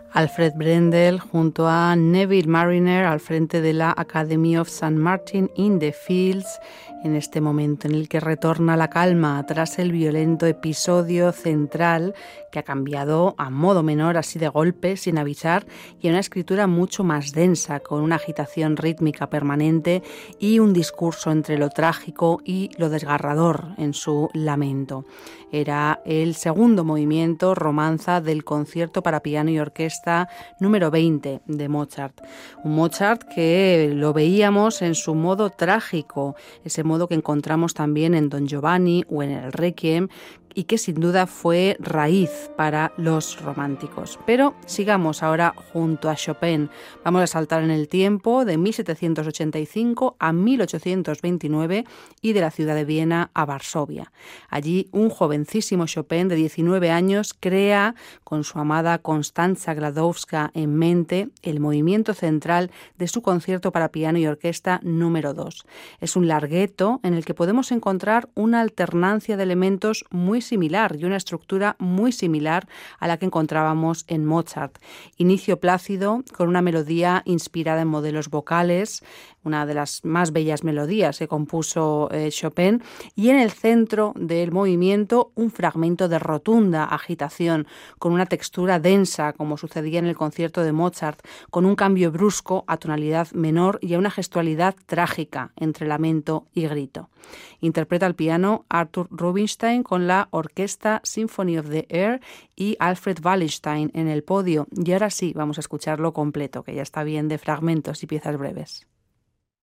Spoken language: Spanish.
Alfred Brendel junto a Neville Marriner al frente de la Academy of St. Martin in the Fields, en este momento en el que retorna la calma tras el violento episodio central que ha cambiado a modo menor, así de golpe, sin avisar, y a una escritura mucho más densa, con una agitación rítmica permanente y un discurso entre lo trágico y lo desgarrador en su lamento. Era el segundo movimiento, romanza del concierto para piano y orquesta número 20 de Mozart. Un Mozart que lo veíamos en su modo trágico, ese modo que encontramos también en Don Giovanni o en el Requiem, y que sin duda fue raíz para los románticos. Pero sigamos ahora junto a Chopin. Vamos a saltar en el tiempo de 1785 a 1829 y de la ciudad de Viena a Varsovia. Allí un jovencísimo Chopin de 19 años crea, con su amada Constanza Gladowska en mente, el movimiento central de su concierto para piano y orquesta número 2. Es un larghetto en el que podemos encontrar una alternancia de elementos muy similar y una estructura muy similar a la que encontrábamos en Mozart. Inicio plácido con una melodía inspirada en modelos vocales, una de las más bellas melodías que compuso Chopin, y en el centro del movimiento un fragmento de rotunda agitación con una textura densa, como sucedía en el concierto de Mozart, con un cambio brusco a tonalidad menor y a una gestualidad trágica entre lamento y grito. Interpreta al piano Arthur Rubinstein con la Orquesta Symphony of the Air y Alfred Wallenstein en el podio. Y ahora sí, vamos a escucharlo completo, que ya está bien de fragmentos y piezas breves.